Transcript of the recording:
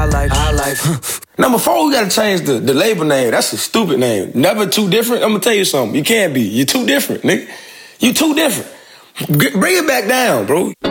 life. Number 4, we gotta change the label name. That's a stupid name. Never Too Different. I'm gonna tell you something. You can't be. You're too different, nigga. You too different. Bring it back down, bro.